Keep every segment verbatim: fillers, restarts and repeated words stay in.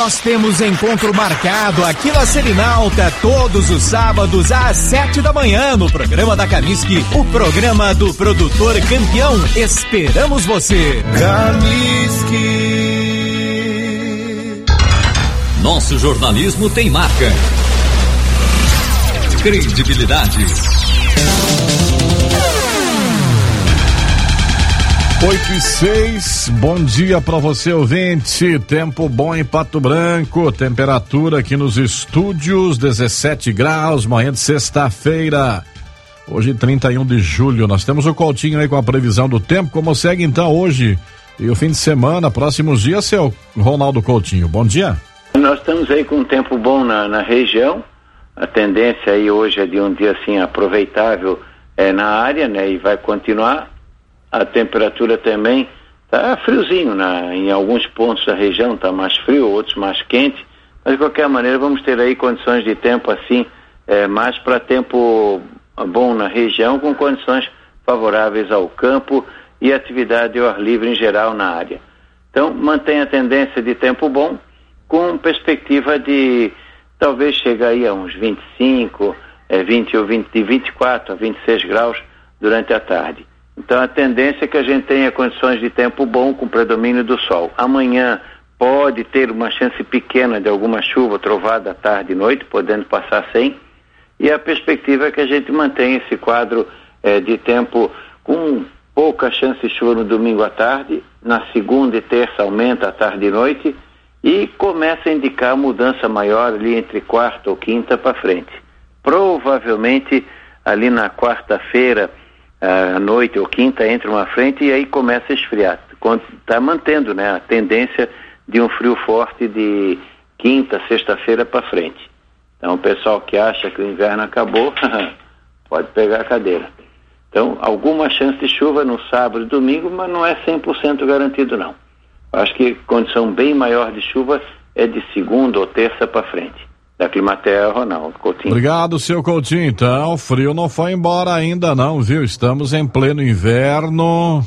Nós temos encontro marcado aqui na Selinalta todos os sábados às sete da manhã no programa da Camisque, o programa do produtor campeão. Esperamos você. Camisque. Nosso jornalismo tem marca, credibilidade. oito e seis, bom dia para você, ouvinte. Tempo bom em Pato Branco, temperatura aqui nos estúdios, dezessete graus, manhã de sexta-feira, hoje trinta e um de julho. Nós temos o Coutinho aí com a previsão do tempo. Como segue então hoje e o fim de semana, próximos dias, seu Ronaldo Coutinho? Bom dia. Nós estamos aí com um tempo bom na, na região. A tendência aí hoje é de um dia assim aproveitável é, na área, né? E vai continuar. A temperatura também tá friozinho, na, em alguns pontos da região tá mais frio, outros mais quente, mas de qualquer maneira vamos ter aí condições de tempo assim, é, mais para tempo bom na região, com condições favoráveis ao campo e atividade ao ar livre em geral na área. Então mantém a tendência de tempo bom, com perspectiva de talvez chegar aí a uns vinte e cinco, é, vinte ou vinte, de vinte e quatro a vinte e seis graus durante a tarde. Então a tendência é que a gente tenha condições de tempo bom com predomínio do sol. Amanhã pode ter uma chance pequena de alguma chuva, trovada à tarde e noite, podendo passar sem. E a perspectiva é que a gente mantenha esse quadro eh, de tempo com pouca chance de chuva no domingo à tarde, na segunda e terça aumenta à tarde e noite e começa a indicar mudança maior ali entre quarta ou quinta para frente. Provavelmente ali na quarta-feira à noite ou quinta entra uma frente e aí começa a esfriar. Está mantendo, né, a tendência de um frio forte de quinta, sexta-feira para frente. Então o pessoal que acha que o inverno acabou pode pegar a cadeira. Então alguma chance de chuva no sábado e domingo, mas não é cem por cento garantido não. Acho que condição bem maior de chuva é de segunda ou terça para frente. Da Climaterra, Ronaldo Coutinho. Obrigado, seu Coutinho. Então, o frio não foi embora ainda não, viu? Estamos em pleno inverno,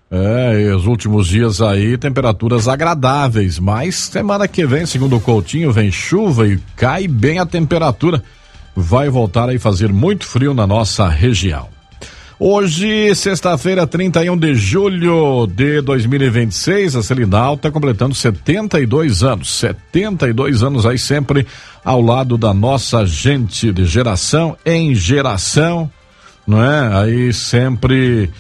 é, e os últimos dias aí, temperaturas agradáveis, mas semana que vem, segundo o Coutinho, vem chuva e cai bem a temperatura. Vai voltar aí fazer muito frio na nossa região. Hoje, sexta-feira, trinta e um de julho de dois mil e vinte e seis, a Selinal está completando setenta e dois anos. setenta e dois anos aí sempre ao lado da nossa gente, de geração em geração, não é? Aí sempre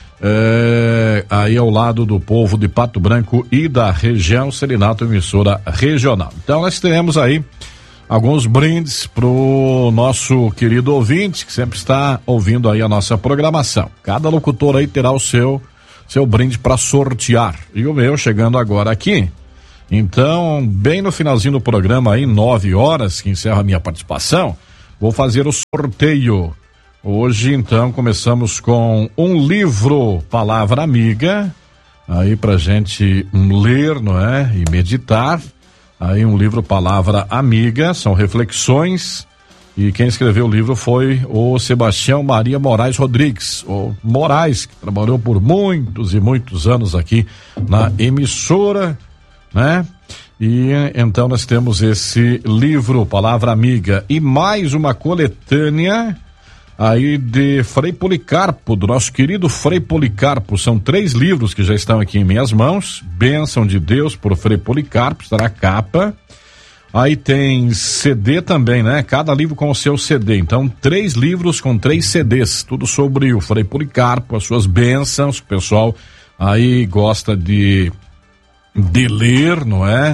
é, aí ao lado do povo de Pato Branco e da região, Selinalta, emissora regional. Então nós teremos aí alguns brindes pro nosso querido ouvinte que sempre está ouvindo aí a nossa programação. Cada locutor aí terá o seu seu brinde para sortear. E o meu chegando agora aqui. Então, bem no finalzinho do programa aí, nove horas, que encerra a minha participação, vou fazer o sorteio. Hoje, então, começamos com um livro, Palavra Amiga, aí pra gente ler, não é? E meditar. Aí um livro Palavra Amiga, são reflexões, e quem escreveu o livro foi o Sebastião Maria Moraes Rodrigues, o Moraes, que trabalhou por muitos e muitos anos aqui na emissora, né? E então nós temos esse livro Palavra Amiga e mais uma coletânea aí de Frei Policarpo, do nosso querido Frei Policarpo. São três livros que já estão aqui em minhas mãos. Bênção de Deus por Frei Policarpo, está na capa. Aí tem C D também, né? Cada livro com o seu C D. Então, três livros com três C Ds. Tudo sobre o Frei Policarpo, as suas bênçãos, que o pessoal aí gosta de, de ler, não é?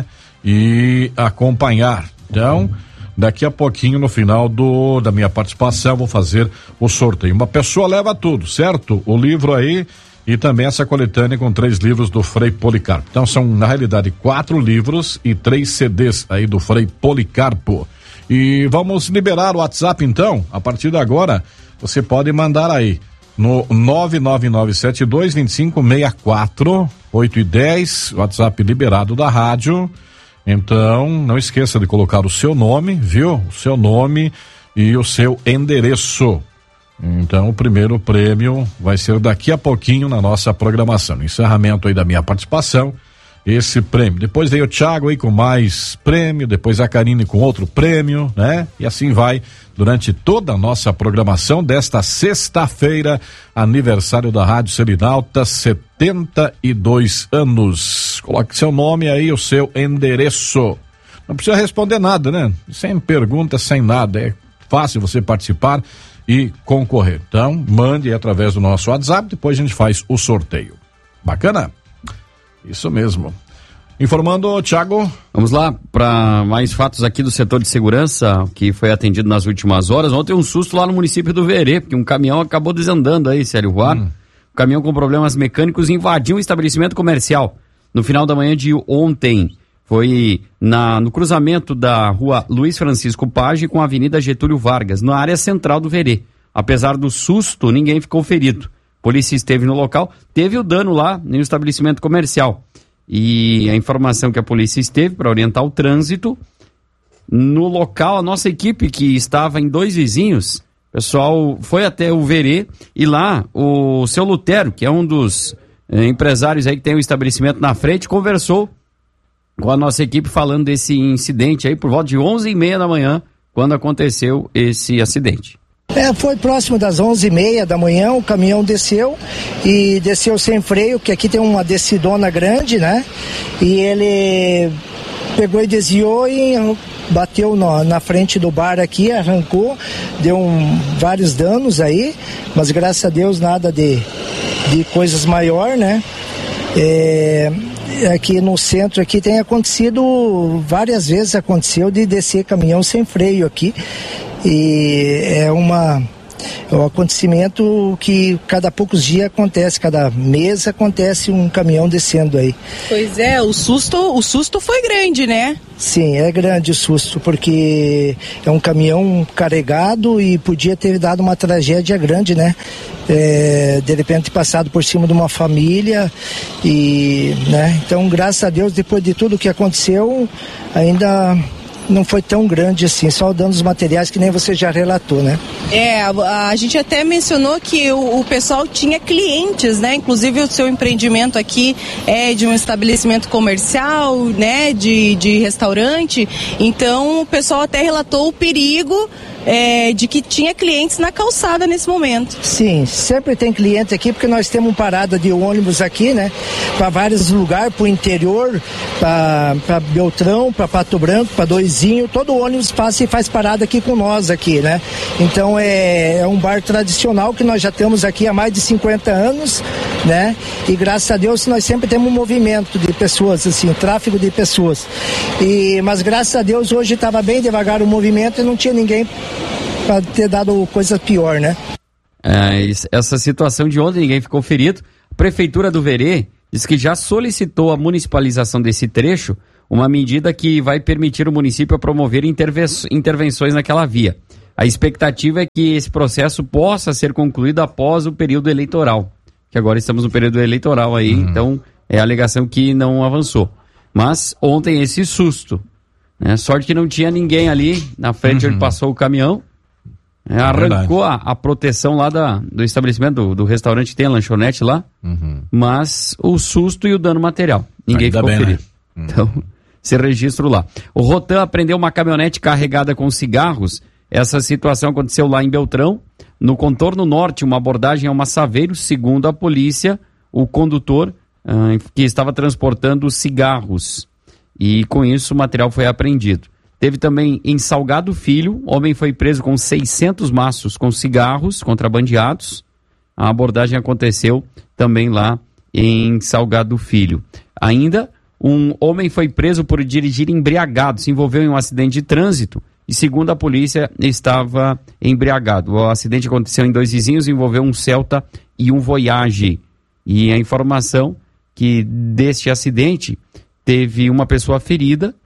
E acompanhar. Então, daqui a pouquinho, no final do, da minha participação, vou fazer o sorteio. Uma pessoa leva tudo, certo? O livro aí e também essa coletânea com três livros do Frei Policarpo. Então são, na realidade, quatro livros e três C Ds aí do Frei Policarpo. E vamos liberar o WhatsApp, então. A partir de agora, você pode mandar aí no nove nove nove sete dois dois cinco seis quatro, oito e dez, WhatsApp liberado da rádio. Então, não esqueça de colocar o seu nome, viu? O seu nome e o seu endereço. Então, o primeiro prêmio vai ser daqui a pouquinho na nossa programação. No encerramento aí da minha participação, esse prêmio. Depois veio o Thiago aí com mais prêmio, depois a Karine com outro prêmio, né? E assim vai durante toda a nossa programação desta sexta-feira, aniversário da Rádio Seminalta, setenta e dois anos. Coloque seu nome aí, o seu endereço. Não precisa responder nada, né? Sem pergunta, sem nada. É fácil você participar e concorrer. Então, mande através do nosso WhatsApp, depois a gente faz o sorteio. Bacana? Isso mesmo. Informando, Thiago. Vamos lá para mais fatos aqui do setor de segurança que foi atendido nas últimas horas. Ontem um susto lá no município do Verê, porque um caminhão acabou desandando aí, Célio Voar. Hum. O caminhão com problemas mecânicos invadiu um estabelecimento comercial. No final da manhã de ontem, foi na, no cruzamento da rua Luiz Francisco Page com a Avenida Getúlio Vargas, na área central do Verê. Apesar do susto, ninguém ficou ferido. A polícia esteve no local, teve o dano lá no estabelecimento comercial. E a informação que a polícia esteve para orientar o trânsito, no local, a nossa equipe que estava em dois vizinhos, o pessoal foi até o Verê e lá o seu Lutero, que é um dos eh, empresários aí que tem o estabelecimento na frente, conversou com a nossa equipe falando desse incidente aí por volta de onze e meia da manhã, quando aconteceu esse acidente. É, foi próximo das onze e meia da manhã, o caminhão desceu e desceu sem freio, porque aqui tem uma descidona grande, né? E ele pegou e desviou e bateu no, na frente do bar aqui, arrancou, deu um, vários danos aí, mas graças a Deus nada de, de coisas maior, né? É, aqui no centro aqui tem acontecido, várias vezes aconteceu de descer caminhão sem freio aqui. E é, uma, é um acontecimento que cada poucos dias acontece, cada mês acontece um caminhão descendo aí. Pois é, o susto, o susto foi grande, né? Sim, é grande o susto, porque é um caminhão carregado e podia ter dado uma tragédia grande, né? É, de repente passado por cima de uma família e, né? Então, graças a Deus, depois de tudo que aconteceu, ainda não foi tão grande assim, só danos materiais que nem você já relatou, né? É, a, a gente até mencionou que o, o pessoal tinha clientes, né? Inclusive o seu empreendimento aqui é de um estabelecimento comercial, né? De, de restaurante, então o pessoal até relatou o perigo É, de que tinha clientes na calçada nesse momento. Sim, sempre tem cliente aqui, porque nós temos parada de ônibus aqui, né? Para vários lugares, para o interior, para Beltrão, para Pato Branco, para Doizinho, todo ônibus passa e faz parada aqui com nós aqui, né? Então é, é um bar tradicional que nós já temos aqui há mais de cinquenta anos, né? E graças a Deus nós sempre temos um movimento de pessoas, assim, tráfego de pessoas. E, mas graças a Deus hoje estava bem devagar o movimento e não tinha ninguém para ter dado coisa pior, né? É, essa situação de ontem, ninguém ficou ferido. A Prefeitura do Verê diz que já solicitou a municipalização desse trecho, uma medida que vai permitir o município a promover intervenções naquela via. A expectativa é que esse processo possa ser concluído após o período eleitoral, que agora estamos no período eleitoral aí, hum. Então é a alegação que não avançou. Mas ontem esse susto, né? Sorte que não tinha ninguém ali na frente, uhum. Onde passou o caminhão. É, arrancou a, a proteção lá da, do estabelecimento, do, do restaurante que tem a lanchonete lá, uhum. Mas o susto e o dano material. Ninguém Ainda ficou bem, ferido. Né? Então, uhum. Esse registro lá. O Rotan apreendeu uma caminhonete carregada com cigarros. Essa situação aconteceu lá em Beltrão. No contorno norte, uma abordagem ao Massaveiro. Segundo a polícia, o condutor uh, que estava transportando cigarros. E com isso o material foi apreendido. Teve também em Salgado Filho, homem foi preso com seiscentos maços com cigarros contrabandeados. A abordagem aconteceu também lá em Salgado Filho. Ainda, um homem foi preso por dirigir embriagado, se envolveu em um acidente de trânsito e, segundo a polícia, estava embriagado. O acidente aconteceu em dois vizinhos, envolveu um Celta e um Voyage. E a informação que deste acidente teve uma pessoa ferida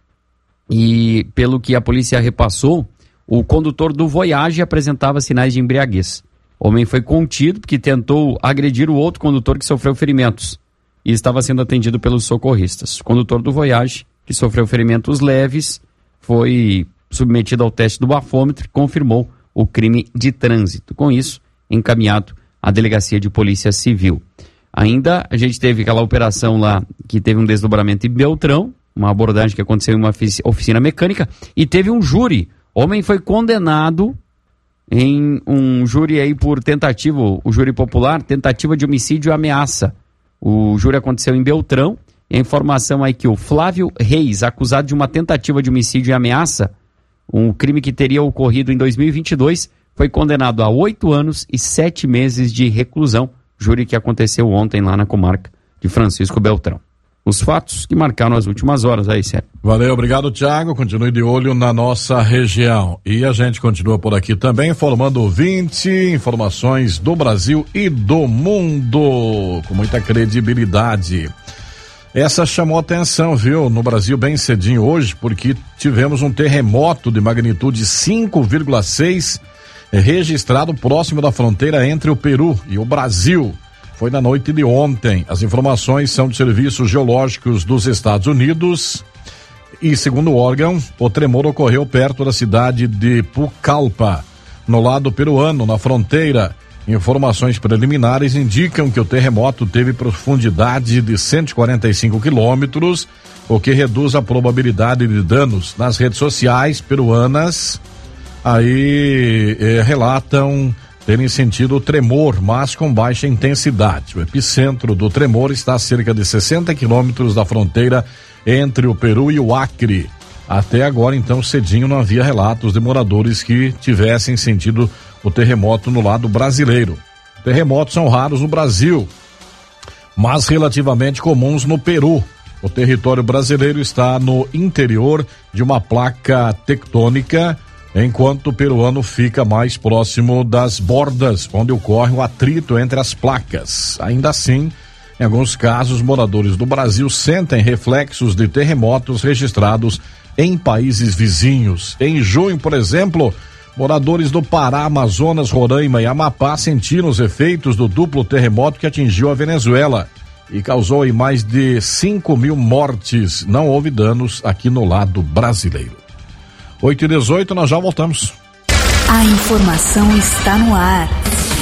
e, pelo que a polícia repassou, o condutor do Voyage apresentava sinais de embriaguez. O homem foi contido porque tentou agredir o outro condutor que sofreu ferimentos e estava sendo atendido pelos socorristas. O condutor do Voyage, que sofreu ferimentos leves, foi submetido ao teste do bafômetro e confirmou o crime de trânsito. Com isso, encaminhado à Delegacia de Polícia Civil. Ainda a gente teve aquela operação lá que teve um desdobramento em Beltrão, uma abordagem que aconteceu em uma oficina mecânica, e teve um júri. Homem foi condenado em um júri aí por tentativa, o júri popular, tentativa de homicídio e ameaça. O júri aconteceu em Beltrão, e a informação aí que o Flávio Reis, acusado de uma tentativa de homicídio e ameaça, um crime que teria ocorrido em dois mil e vinte e dois, foi condenado a oito anos e sete meses de reclusão, júri que aconteceu ontem lá na comarca de Francisco Beltrão. Os fatos que marcaram as últimas horas aí, Sérgio. Valeu, obrigado, Thiago. Continue de olho na nossa região. E a gente continua por aqui também, informando vinte informações do Brasil e do mundo, com muita credibilidade. Essa chamou atenção, viu, no Brasil bem cedinho hoje, porque tivemos um terremoto de magnitude cinco vírgula seis registrado próximo da fronteira entre o Peru e o Brasil. Foi na noite de ontem. As informações são dos serviços geológicos dos Estados Unidos e, segundo o órgão, o tremor ocorreu perto da cidade de Pucallpa, no lado peruano, na fronteira. Informações preliminares indicam que o terremoto teve profundidade de cento e quarenta e cinco quilômetros, o que reduz a probabilidade de danos. Nas redes sociais peruanas, aí eh, relatam terem sentido o tremor, mas com baixa intensidade. O epicentro do tremor está a cerca de sessenta quilômetros da fronteira entre o Peru e o Acre. Até agora, então, cedinho não havia relatos de moradores que tivessem sentido o terremoto no lado brasileiro. Terremotos são raros no Brasil, mas relativamente comuns no Peru. O território brasileiro está no interior de uma placa tectônica, enquanto o peruano fica mais próximo das bordas, onde ocorre o atrito entre as placas. Ainda assim, em alguns casos, moradores do Brasil sentem reflexos de terremotos registrados em países vizinhos. Em junho, por exemplo, moradores do Pará, Amazonas, Roraima e Amapá sentiram os efeitos do duplo terremoto que atingiu a Venezuela e causou aí mais de cinco mil mortes. Não houve danos aqui no lado brasileiro. oito e dezoito, nós já voltamos. A informação está no ar.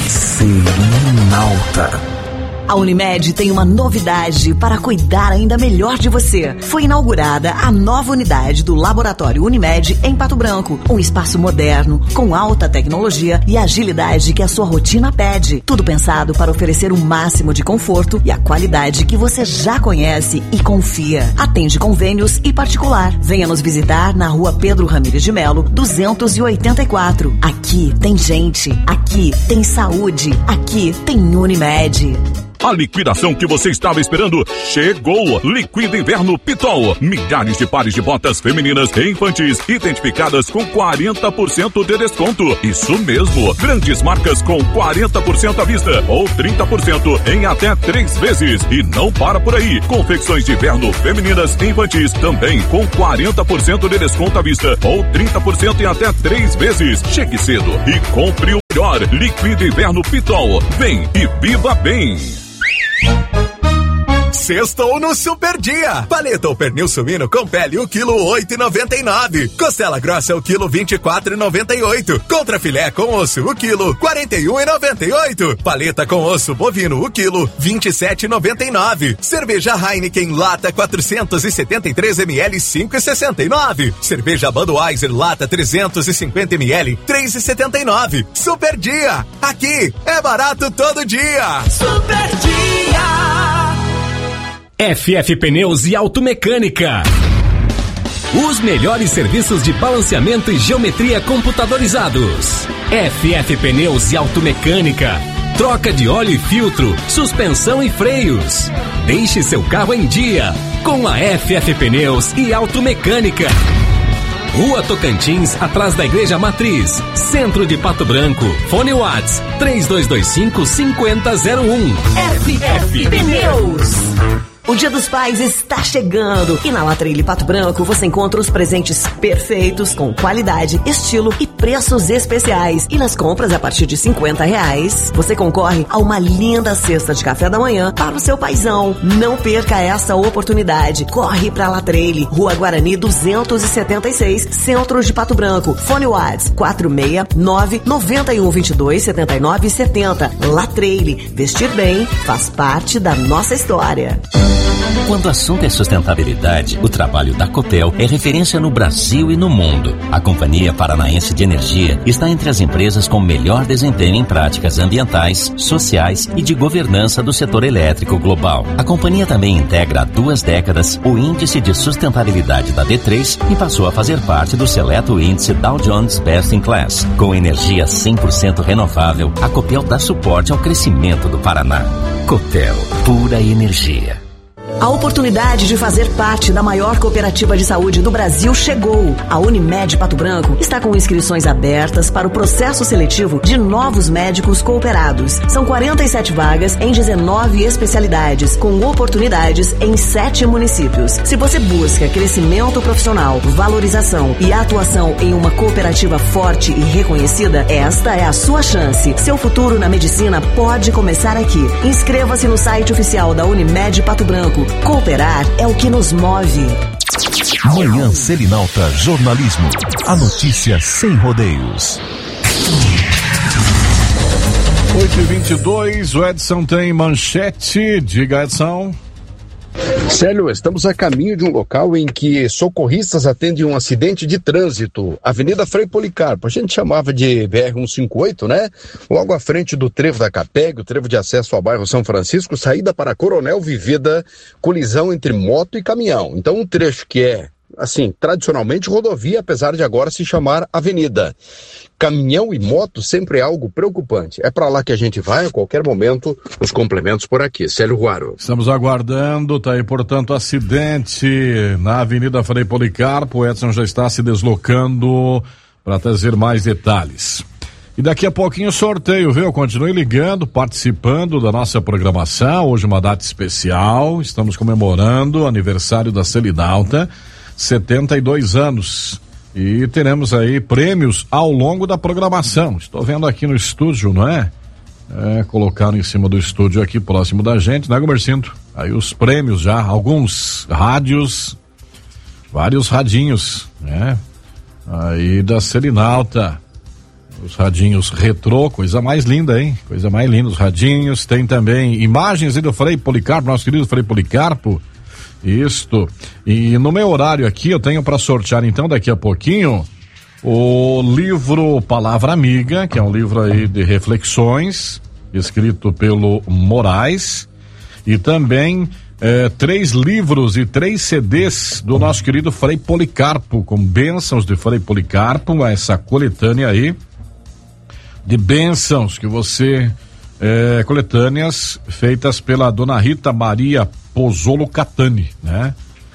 Serenalta. A Unimed tem uma novidade para cuidar ainda melhor de você. Foi inaugurada a nova unidade do Laboratório Unimed em Pato Branco. Um espaço moderno, com alta tecnologia e agilidade que a sua rotina pede. Tudo pensado para oferecer o máximo de conforto e a qualidade que você já conhece e confia. Atende convênios e particular. Venha nos visitar na rua Pedro Ramires de Melo, duzentos e oitenta e quatro. Aqui tem gente, aqui tem saúde, aqui tem Unimed. A liquidação que você estava esperando chegou! Liquida Inverno Pitol. Milhares de pares de botas femininas e infantis identificadas com quarenta por cento de desconto. Isso mesmo! Grandes marcas com quarenta por cento à vista ou trinta por cento em até três vezes. E não para por aí. Confecções de inverno femininas e infantis também com quarenta por cento de desconto à vista ou trinta por cento em até três vezes. Chegue cedo e compre o melhor. Liquida Inverno Pitol. Vem e viva bem! Sextou no Super Dia. Paleta ou pernil suíno com pele o quilo oito e noventa e nove. Costela grossa o quilo vinte e quatro e noventa e oito. Contra filé com osso o quilo quarenta e um e noventa e oito. Paleta com osso bovino o quilo vinte e sete e noventa e nove. Cerveja Heineken lata quatrocentos e setenta e três mililitros cinco e sessenta e nove. Cerveja Budweiser lata trezentos e cinquenta mililitros três e setenta e nove. Super Dia. Aqui é barato todo dia. Super Dia. F F Pneus e Automecânica. Os melhores serviços de balanceamento e geometria computadorizados. F F Pneus e Automecânica. Troca de óleo e filtro, suspensão e freios. Deixe seu carro em dia com a F F Pneus e Automecânica. Rua Tocantins, atrás da Igreja Matriz, Centro de Pato Branco. Fone Whats três dois dois cinco, cinco zero zero um. F F Pneus. O Dia dos Pais está está chegando. E na Latreille Pato Branco você encontra os presentes perfeitos com qualidade, estilo e preços especiais. E nas compras a partir de cinquenta reais, você concorre a uma linda cesta de café da manhã para o seu paizão. Não perca essa oportunidade. Corre pra Latreille, Rua Guarani duzentos e setenta e seis, Centro de Pato Branco. Fone Whats quatro seis nove, nove um dois dois, sete nove sete zero. Latreille, vestir bem faz parte da nossa história. Quando o assunto é sustentabilidade, o trabalho da Copel é referência no Brasil e no mundo. A Companhia Paranaense de Energia está entre as empresas com melhor desempenho em práticas ambientais, sociais e de governança do setor elétrico global. A companhia também integra há duas décadas o Índice de Sustentabilidade da D três e passou a fazer parte do seleto índice Dow Jones Best in Class. Com energia cem por cento renovável, a Copel dá suporte ao crescimento do Paraná. Copel, pura energia. A oportunidade de fazer parte da maior cooperativa de saúde do Brasil chegou. A Unimed Pato Branco está com inscrições abertas para o processo seletivo de novos médicos cooperados. São quarenta e sete vagas em dezenove especialidades, com oportunidades em sete municípios. Se você busca crescimento profissional, valorização e atuação em uma cooperativa forte e reconhecida, esta é a sua chance. Seu futuro na medicina pode começar aqui. Inscreva-se no site oficial da Unimed Pato Branco. Cooperar é o que nos move. Manhã Selinalta Jornalismo. A notícia sem rodeios. oito e vinte e dois, o Edson tem manchete. Diga, Edson. Célio, estamos a caminho de um local em que socorristas atendem um acidente de trânsito. Avenida Frei Policarpo, a gente chamava de B R cento e cinquenta e oito, né? Logo à frente do trevo da Capeg, o trevo de acesso ao bairro São Francisco, saída para Coronel Vivida, colisão entre moto e caminhão. Então um trecho que é, assim, tradicionalmente rodovia, apesar de agora se chamar avenida. Caminhão e moto sempre é algo preocupante. É para lá que a gente vai, a qualquer momento, os complementos por aqui. Célio Ruaro. Estamos aguardando, tá aí, portanto, acidente na Avenida Frei Policarpo. O Edson já está se deslocando para trazer mais detalhes. E daqui a pouquinho sorteio, viu? Continue ligando, participando da nossa programação. Hoje uma data especial, estamos comemorando o aniversário da Selinalta, setenta e dois anos. E teremos aí prêmios ao longo da programação. Estou vendo aqui no estúdio, não é? É, colocaram em cima do estúdio aqui próximo da gente, né, Gomercindo? Aí os prêmios já, alguns rádios, vários radinhos, né? Aí da Selinalta, os radinhos retrô, coisa mais linda, hein? Coisa mais linda, os radinhos. Tem também imagens aí do Frei Policarpo, nosso querido Frei Policarpo. Isto. E no meu horário aqui eu tenho para sortear então daqui a pouquinho o livro Palavra Amiga, que é um livro aí de reflexões, escrito pelo Moraes, e também eh, três livros e três C Ds do nosso querido Frei Policarpo, com bênçãos de Frei Policarpo, essa coletânea aí de bênçãos que você eh, coletâneas feitas pela dona Rita Maria Pozzolo Catani, né?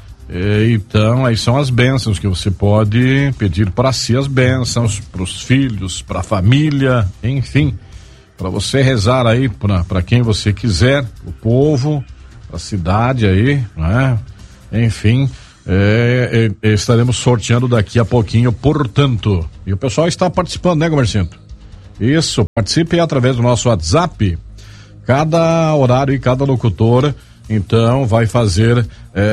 E, então, aí são as bênçãos que você pode pedir para si, as bênçãos para os filhos, para a família, enfim, para você rezar aí para quem você quiser, o povo, a cidade aí, né? Enfim, é, é, estaremos sorteando daqui a pouquinho, portanto. E o pessoal está participando, né, Gomercinto? Isso, participe através do nosso WhatsApp. Cada horário e cada locutora então vai fazer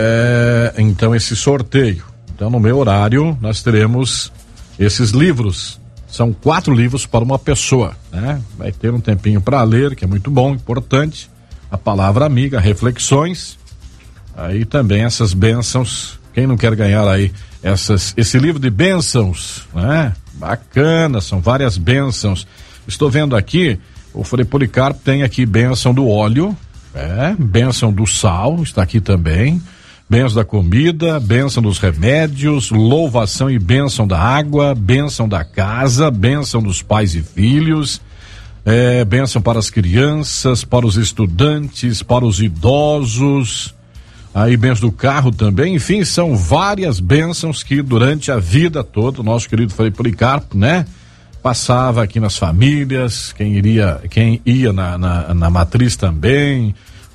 é, então esse sorteio. Então no meu horário nós teremos esses livros, são quatro livros para uma pessoa, né? Vai ter um tempinho para ler, que é muito bom, importante, a Palavra Amiga, reflexões, aí também essas bênçãos. Quem não quer ganhar aí essas, esse livro de bênçãos, né? Bacana, são várias bênçãos. Estou vendo aqui, o Frei Policarpo tem aqui bênção do óleo, é, bênção do sal, está aqui também, bênção da comida, bênção dos remédios, louvação e bênção da água, bênção da casa, bênção dos pais e filhos, é, bênção para as crianças, para os estudantes, para os idosos, aí bênção do carro também, enfim, são várias bênçãos que durante a vida toda, o nosso querido Frei Policarpo, né? Passava aqui nas famílias, quem iria, quem ia na, na, na matriz também,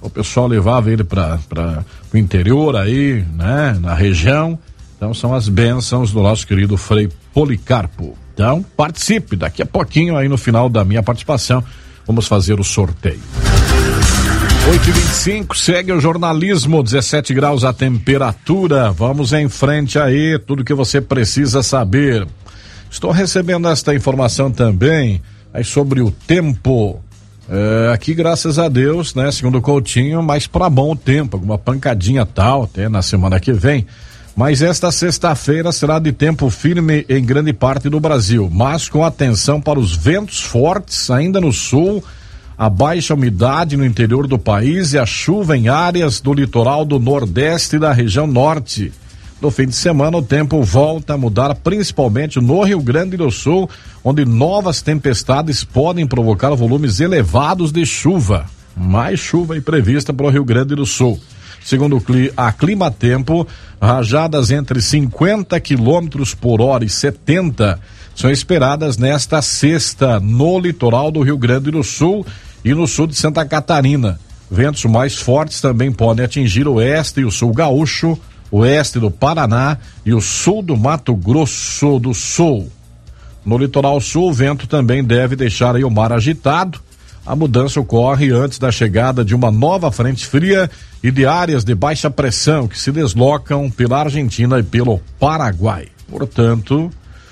o pessoal levava ele para o interior aí, né, na região. Então são as bênçãos do nosso querido Frei Policarpo. Então participe, daqui a pouquinho aí no final da minha participação vamos fazer o sorteio. oito e vinte e cinco, segue o jornalismo, dezessete graus a temperatura. Vamos em frente aí, tudo que você precisa saber. Estou recebendo esta informação também aí sobre o tempo. É, aqui, graças a Deus, né, segundo o Coutinho, mais para bom o tempo, alguma pancadinha tal, até na semana que vem. Mas esta sexta-feira será de tempo firme em grande parte do Brasil, mas com atenção para os ventos fortes ainda no sul, a baixa umidade no interior do país e a chuva em áreas do litoral do Nordeste e da região Norte. No fim de semana, o tempo volta a mudar, principalmente no Rio Grande do Sul, onde novas tempestades podem provocar volumes elevados de chuva. Mais chuva aí prevista para o Rio Grande do Sul. Segundo a Climatempo, rajadas entre cinquenta quilômetros por hora e setenta são esperadas nesta sexta no litoral do Rio Grande do Sul e no sul de Santa Catarina. Ventos mais fortes também podem atingir o oeste e o sul gaúcho, o oeste do Paraná e o sul do Mato Grosso do Sul. No litoral sul, o vento também deve deixar aí o mar agitado. A mudança ocorre antes da chegada de uma nova frente fria e de áreas de baixa pressão que se deslocam pela Argentina e pelo Paraguai. Portanto,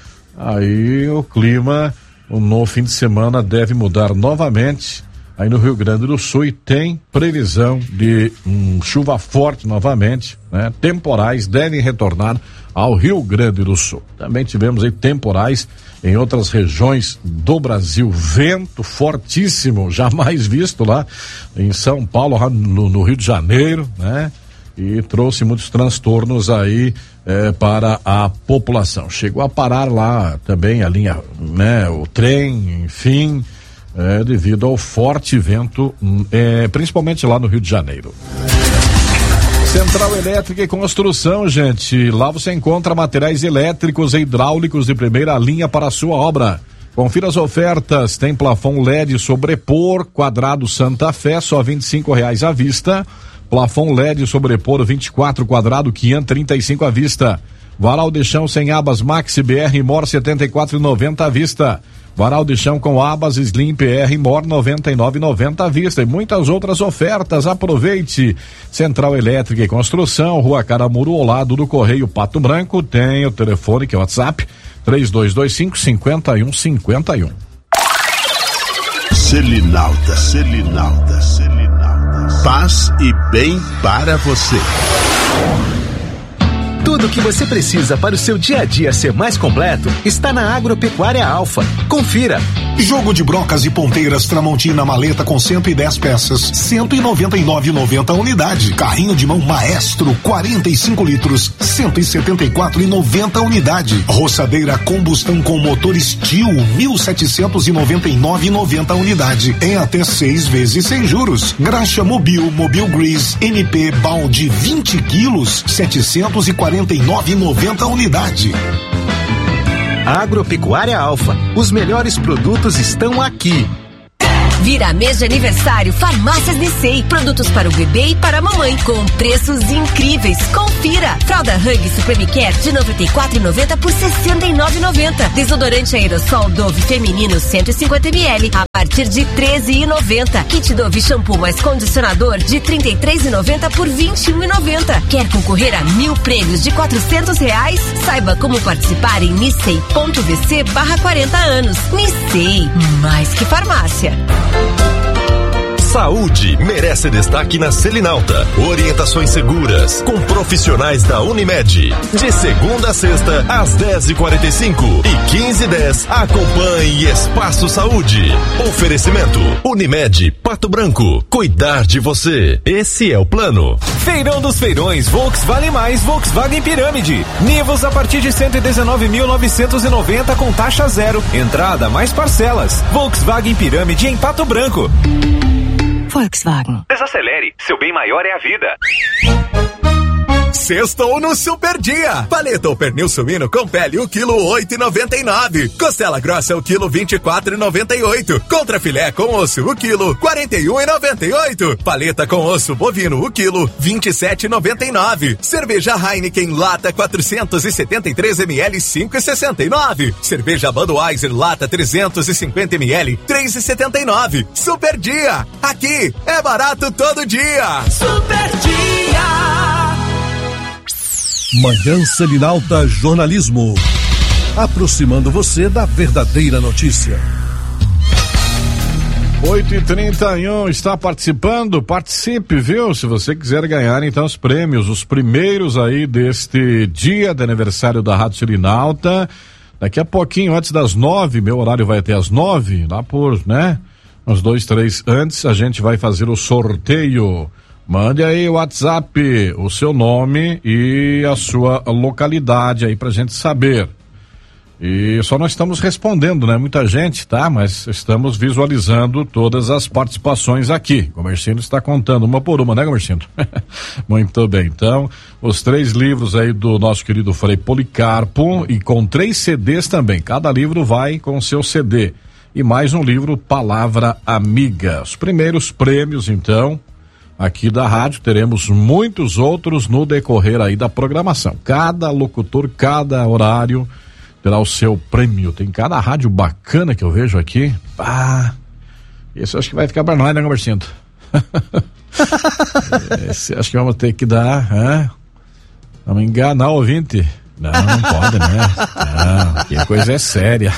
aí o clima no fim de semana deve mudar novamente aí no Rio Grande do Sul e tem previsão de um, chuva forte novamente, né? Temporais devem retornar ao Rio Grande do Sul. Também tivemos aí temporais em outras regiões do Brasil, vento fortíssimo, jamais visto lá em São Paulo, no, no Rio de Janeiro, né? E trouxe muitos transtornos aí eh, para a população. Chegou a parar lá também a linha, né? O trem, enfim, eh, devido ao forte vento, eh, principalmente lá no Rio de Janeiro. Central Elétrica e Construção, gente. Lá você encontra materiais elétricos e hidráulicos de primeira linha para a sua obra. Confira as ofertas. Tem plafon L E D sobrepor, quadrado Santa Fé, só vinte e cinco reais à vista. Plafon L E D sobrepor vinte e quatro, quadrado quinhentos e trinta e cinco à vista. Varal de chão sem abas Maxi B R Mor setenta e quatro e noventa à vista. Varal de chão com abas Slim P R Mor noventa e nove e noventa à vista e muitas outras ofertas. Aproveite. Central Elétrica e Construção, Rua Caramuru, ao lado do Correio Pato Branco. Tem o telefone que é o WhatsApp três dois dois cinco, cinco um cinco um. Selinalta, Selinalta, Selinalta. Paz e bem para você. Tudo o que você precisa para o seu dia a dia ser mais completo está na Agropecuária Alfa. Confira. Jogo de brocas e ponteiras Tramontina maleta com cento e dez peças, cento e noventa e nove reais e noventa centavos unidade. Carrinho de mão Maestro, quarenta e cinco litros, cento e setenta e quatro reais e noventa centavos unidade. Roçadeira combustão com motor Steel, mil setecentos e noventa e nove reais e noventa centavos unidade. Em até seis vezes sem juros. Graxa Mobil, Mobil Grease, N P balde vinte quilos, setecentos e quarenta e nove reais e noventa centavos unidade. Agropecuária Alfa. Os melhores produtos estão aqui. Vira mês de aniversário, Farmácias Nissei. Produtos para o bebê e para a mamãe, com preços incríveis. Confira. Fralda Hug Supreme Care de noventa e quatro reais e noventa centavos por sessenta e nove reais e noventa centavos. Desodorante aerossol Dove feminino cento e cinquenta mililitros a partir de treze reais e noventa centavos. Kit Dove shampoo mais condicionador de trinta e três reais e noventa centavos por vinte e um reais e noventa centavos. Quer concorrer a mil prêmios de quatrocentos reais? Saiba como participar em nissei ponto v c barra quarenta anos. Nissei, mais que farmácia. Saúde merece destaque na Selinalta. Orientações seguras com profissionais da Unimed. De segunda a sexta, às dez e quarenta e cinco e quinze e dez. Acompanhe Espaço Saúde. Oferecimento Unimed Pato Branco. Cuidar de você. Esse é o plano. Feirão dos Feirões Volkswagen Mais Volkswagen Pirâmide. Nivus a partir de cento e dezenove mil novecentos e noventa com taxa zero. Entrada mais parcelas. Volkswagen Pirâmide em Pato Branco. Volkswagen. Desacelere, seu bem maior é a vida. Sextou no Super Dia. Paleta ou pernil suíno com pele o quilo oito e noventa e nove. Costela grossa o quilo vinte e quatro e noventa e oito. Contra filé com osso o quilo quarenta e um e noventa e oito. Paleta com osso bovino o quilo vinte e sete e noventa e nove. Cerveja Heineken lata quatrocentos e setenta e três mililitros cinco e sessenta e nove. Cerveja Budweiser lata trezentos e cinquenta mililitros três e setenta e nove. Super Dia. Aqui é barato todo dia. Super Dia. Manhã Selinalta Jornalismo. Aproximando você da verdadeira notícia. oito e trinta e um, está participando? Participe, viu? Se você quiser ganhar então os prêmios, os primeiros aí deste dia de aniversário da Rádio Selinalta. Daqui a pouquinho, antes das nove, meu horário vai até às nove, lá por, né? Uns dois, três antes, a gente vai fazer o sorteio. Mande aí o WhatsApp, o seu nome e a sua localidade aí pra gente saber. E só nós estamos respondendo, né? Muita gente, tá? Mas estamos visualizando todas as participações aqui. O Comerciante está contando uma por uma, né, Comerciante? Muito bem. Então, os três livros aí do nosso querido Frei Policarpo e com três C Ds também. Cada livro vai com seu C D. E mais um livro, Palavra Amiga. Os primeiros prêmios, então, aqui da rádio. Teremos muitos outros no decorrer aí da programação. Cada locutor, cada horário terá o seu prêmio. Tem cada rádio bacana que eu vejo aqui. Ah, esse eu acho que vai ficar para nós, né, Comerciante? Esse acho que vamos ter que dar, hein? Vamos enganar o ouvinte. Não, não pode, né? Não, que coisa é séria.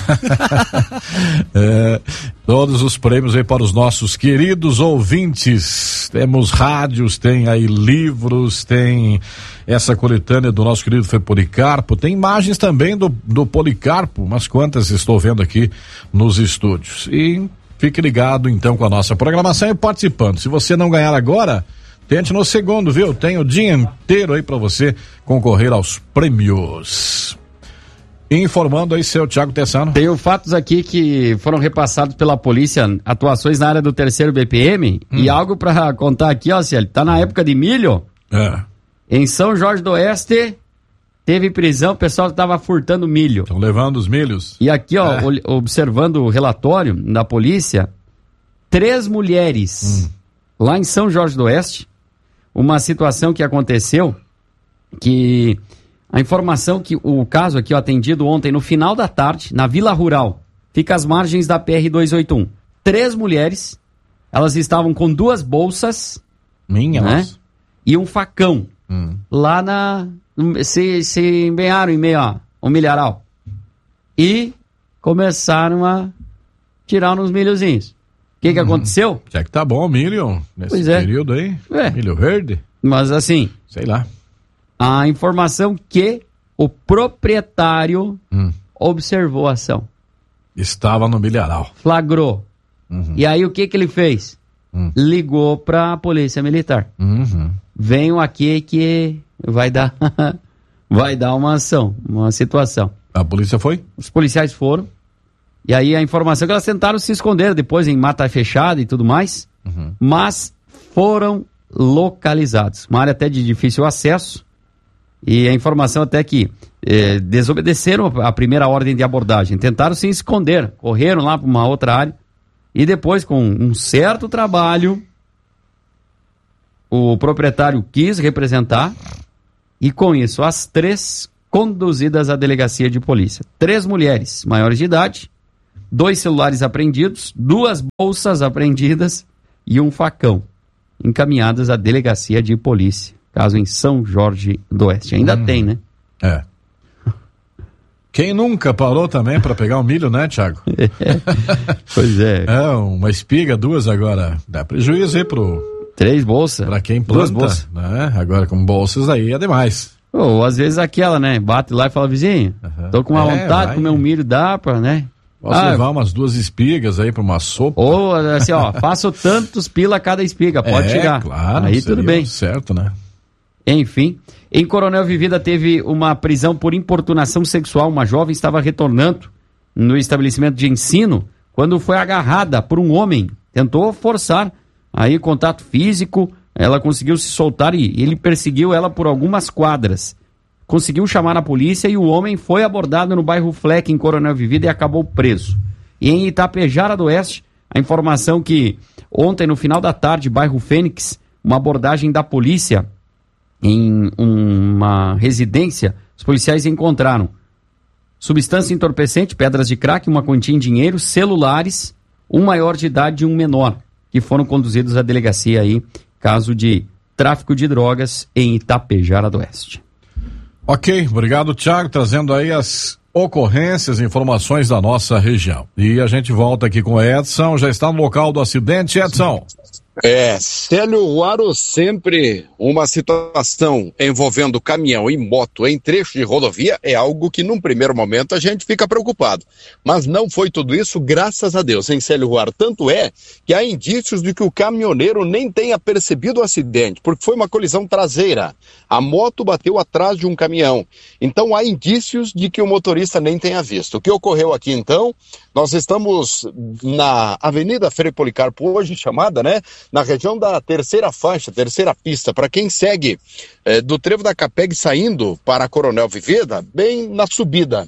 É, todos os prêmios aí para os nossos queridos ouvintes. Temos rádios, tem aí livros, tem essa coletânea do nosso querido Frei Policarpo, tem imagens também do, do Policarpo, umas quantas estou vendo aqui nos estúdios. E fique ligado então com a nossa programação e participando. Se você não ganhar agora, tente no segundo, viu? Tem o dia inteiro aí pra você concorrer aos prêmios. Informando aí, seu Thiago Tessano. Tenho fatos aqui que foram repassados pela polícia, atuações na área do terceiro B P M, hum. e algo pra contar aqui, ó, Ciel, tá na época de milho. É. Em São Jorge do Oeste, teve prisão, o pessoal tava furtando milho. Estão levando os milhos. E aqui, ó, é. observando o relatório da polícia, três mulheres hum. lá em São Jorge do Oeste. Uma situação que aconteceu, que a informação que o caso aqui, ó, atendido ontem no final da tarde, na Vila Rural, fica às margens da P R duzentos e oitenta e um. Três mulheres, elas estavam com duas bolsas, Minha né? Nossa. E um facão, hum. lá na, se, se empenharam em meio a um milharal. E começaram a tirar uns milhozinhos. O que que uhum. aconteceu? Já que tá bom o milho nesse pois é. período aí. É. Milho verde. Mas assim, sei lá. A informação que o proprietário hum. observou a ação. Estava no milharal. Flagrou. Uhum. E aí o que que ele fez? Hum. Ligou para a polícia militar. Uhum. Venham aqui que vai dar vai dar uma ação, uma situação. A polícia foi? Os policiais foram. E aí a informação é que elas tentaram se esconder depois em mata fechada e tudo mais, uhum. mas foram localizados. Uma área até de difícil acesso. E a informação até que eh, desobedeceram a primeira ordem de abordagem, tentaram se esconder, correram lá para uma outra área e depois, com um certo trabalho, o proprietário quis representar e com isso as três conduzidas à delegacia de polícia. Três mulheres maiores de idade, dois celulares apreendidos, duas bolsas apreendidas e um facão encaminhadas à delegacia de polícia. Caso em São Jorge do Oeste. Ainda hum. tem, né? É. Quem nunca parou também para pegar um milho, né, Thiago? É. Pois é. É, uma espiga, duas agora. Dá prejuízo aí pro... Três bolsas. Pra quem planta, duas bolsas. Né? Agora com bolsas aí é demais. Ou às vezes aquela, né? Bate lá e fala, vizinho, uhum. tô com uma é, vontade de comer um milho, dá pra, né? Posso ah, levar umas duas espigas aí pra uma sopa? Ou assim, ó, faço tantos pila cada espiga, pode é, chegar. Claro, aí tudo bem. Certo, né? Enfim, em Coronel Vivida teve uma prisão por importunação sexual. Uma jovem estava retornando no estabelecimento de ensino quando foi agarrada por um homem. Tentou forçar aí contato físico Ela conseguiu se soltar e ele perseguiu ela por algumas quadras. Conseguiu chamar a polícia e o homem foi abordado no bairro Fleck, em Coronel Vivida, e acabou preso. E em Itapejara do Oeste, a informação que ontem, no final da tarde, bairro Fênix, uma abordagem da polícia em uma residência, os policiais encontraram substância entorpecente, pedras de crack, uma quantia em dinheiro, celulares, um maior de idade e um menor, que foram conduzidos à delegacia aí, caso de tráfico de drogas em Itapejara do Oeste. Ok, obrigado, Thiago, trazendo aí as ocorrências, informações da nossa região. E a gente volta aqui com o Edson, já está no local do acidente. Edson. É, Célio Ruaro, sempre uma situação envolvendo caminhão e moto em trecho de rodovia é algo que num primeiro momento a gente fica preocupado. Mas não foi tudo isso, graças a Deus, em Célio Ruaro. Tanto é que há indícios de que o caminhoneiro nem tenha percebido o acidente, porque foi uma colisão traseira. A moto bateu atrás de um caminhão. Então há indícios de que o motorista nem tenha visto. O que ocorreu aqui então? Nós estamos na Avenida Frei Policarpo, hoje chamada, né? Na região da terceira faixa, terceira pista, para quem segue eh, do Trevo da Capeg saindo para Coronel Vivida, bem na subida.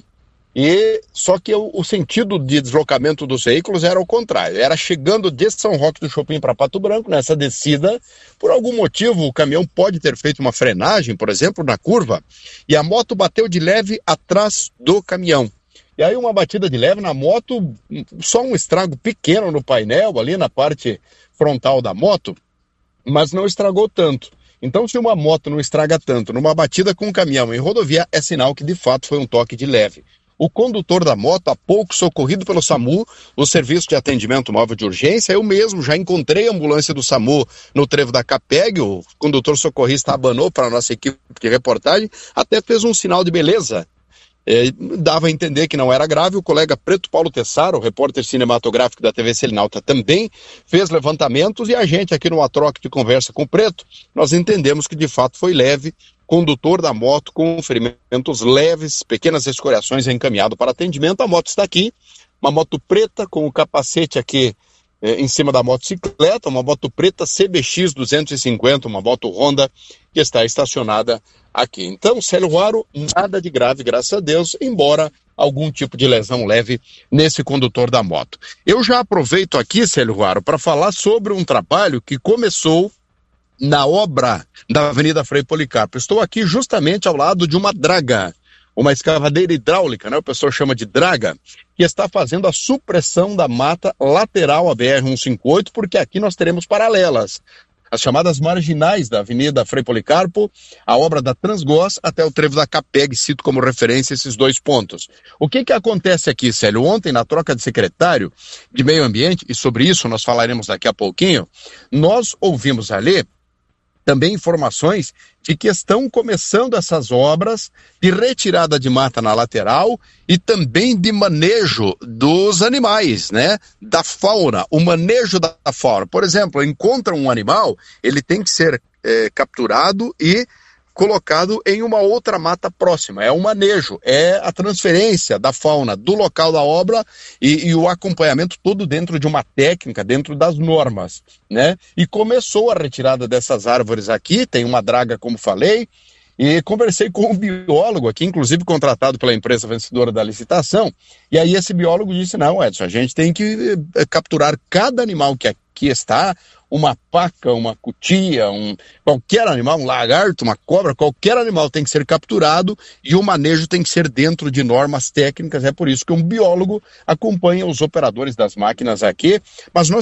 E só que o, o sentido de deslocamento dos veículos era o contrário, era chegando de São Roque do Chopin para Pato Branco, nessa descida. Por algum motivo o caminhão pode ter feito uma frenagem, por exemplo, na curva, e a moto bateu de leve atrás do caminhão. E aí uma batida de leve na moto, só um estrago pequeno no painel, ali na parte frontal da moto, mas não estragou tanto. Então, se uma moto não estraga tanto numa batida com um caminhão em rodovia, é sinal que de fato foi um toque de leve. O condutor da moto, há pouco socorrido pelo SAMU, o Serviço de Atendimento Móvel de Urgência, eu mesmo já encontrei a ambulância do SAMU no Trevo da Capeg, o condutor socorrista abanou para a nossa equipe de reportagem, até fez um sinal de beleza. É, dava a entender que não era grave. O colega Preto Paulo Tessaro, o repórter cinematográfico da T V Selinalta, também fez levantamentos, e a gente aqui numa troca de conversa com o Preto, nós entendemos que de fato foi leve. Condutor da moto com ferimentos leves, pequenas escoriações, é encaminhado para atendimento. A moto está aqui, uma moto preta com o capacete aqui é, em cima da motocicleta, uma moto preta C B X duzentos e cinquenta, uma moto Honda que está estacionada aqui. Então, Célio Ruaro, nada de grave, graças a Deus, embora algum tipo de lesão leve nesse condutor da moto. Eu já aproveito aqui, Célio Ruaro, para falar sobre um trabalho que começou na obra da Avenida Frei Policarpo. Estou aqui justamente ao lado de uma draga, uma escavadeira hidráulica, né? O pessoal chama de draga, que está fazendo a supressão da mata lateral à B R cento e cinquenta e oito, porque aqui nós teremos paralelas, as chamadas marginais da Avenida Frei Policarpo, a obra da Transgós até o Trevo da Capeg, cito como referência esses dois pontos. O que que acontece aqui, Célio? Ontem, na troca de secretário de Meio Ambiente, e sobre isso nós falaremos daqui a pouquinho, nós ouvimos ali também informações de que estão começando essas obras de retirada de mata na lateral e também de manejo dos animais, né? Da fauna, o manejo da fauna. Por exemplo, encontra um animal, ele tem que ser é, capturado e colocado em uma outra mata próxima. É um manejo, é a transferência da fauna do local da obra e, e o acompanhamento todo dentro de uma técnica, dentro das normas, né? E começou a retirada dessas árvores aqui, tem uma draga, como falei, e conversei com um biólogo aqui, inclusive contratado pela empresa vencedora da licitação, e aí esse biólogo disse, não, Edson, a gente tem que é, capturar cada animal que aqui está, uma paca, uma cutia, um, qualquer animal, um lagarto, uma cobra, qualquer animal tem que ser capturado e o manejo tem que ser dentro de normas técnicas. É por isso que um biólogo acompanha os operadores das máquinas aqui, mas nós